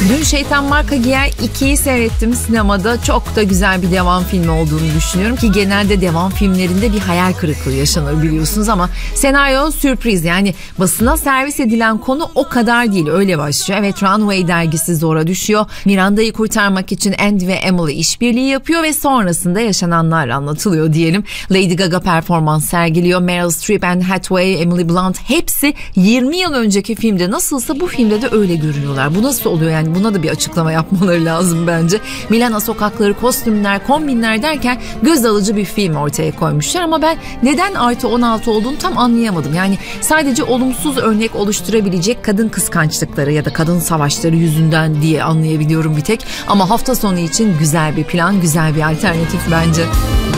Dün Şeytan Marka Giyer 2'yi seyrettim sinemada. Çok da güzel bir devam filmi olduğunu düşünüyorum ki genelde devam filmlerinde bir hayal kırıklığı yaşanır biliyorsunuz ama senaryo sürpriz, yani basına servis edilen konu o kadar değil, öyle başlıyor. Evet, Runway dergisi zora düşüyor. Miranda'yı kurtarmak için Andy ve Emily işbirliği yapıyor ve sonrasında yaşananlar anlatılıyor diyelim. Lady Gaga performans sergiliyor. Meryl Streep, Anne Hathaway, Emily Blunt hepsi 20 yıl önceki filmde nasılsa bu filmde de öyle görünüyorlar. Bu nasıl oluyor yani? Buna da bir açıklama yapmaları lazım bence. Milano sokakları, kostümler, kombinler derken göz alıcı bir film ortaya koymuşlar ama ben neden artı 16 olduğunu tam anlayamadım. Yani sadece olumsuz örnek oluşturabilecek kadın kıskançlıkları ya da kadın savaşları yüzünden diye anlayabiliyorum bir tek. Ama hafta sonu için güzel bir plan, güzel bir alternatif bence.